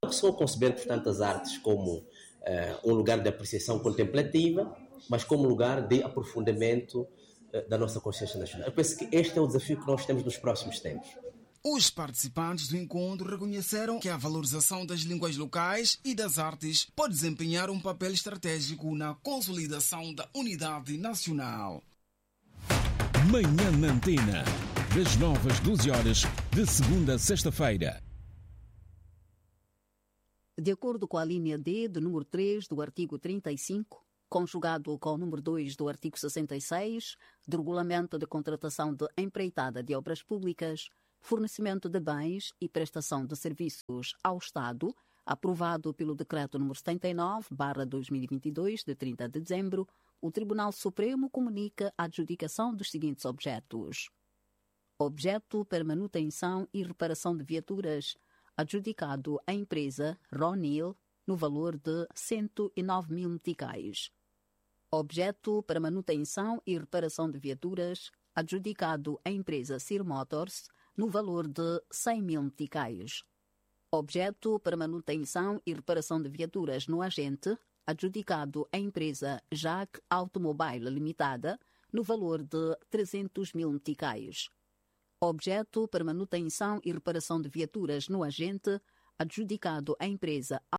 só conceber, portanto, as artes como um lugar de apreciação contemplativa, mas como lugar de aprofundamento da nossa consciência nacional. Eu penso que este é o desafio que nós temos nos próximos tempos. Os participantes do encontro reconheceram que a valorização das línguas locais e das artes pode desempenhar um papel estratégico na consolidação da unidade nacional. Manhã na Antena, das 9 às 12 horas, de segunda a sexta-feira. De acordo com a linha D do número 3 do artigo 35, conjugado com o número 2 do artigo 66, do Regulamento de Contratação de Empreitada de Obras Públicas, fornecimento de bens e prestação de serviços ao Estado, aprovado pelo Decreto nº 79/2022, de 30 de dezembro, o Tribunal Supremo comunica a adjudicação dos seguintes objetos. Objeto para manutenção e reparação de viaturas, adjudicado à empresa Ronil, no valor de 109 mil meticais. Objeto para manutenção e reparação de viaturas, adjudicado à empresa Sir Motors, no valor de 100 mil meticais. Objeto para manutenção e reparação de viaturas no agente, adjudicado à empresa JAC Automobile Limitada, no valor de 300 mil meticais. Objeto para manutenção e reparação de viaturas no agente, adjudicado à empresa